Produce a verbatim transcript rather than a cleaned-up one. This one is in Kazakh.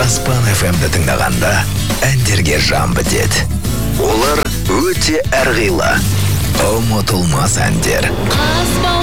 Аспан эф эмді тыңдағанда әндерге жан бітеді. Олар өте әрғилы, ұмытылмас әндер.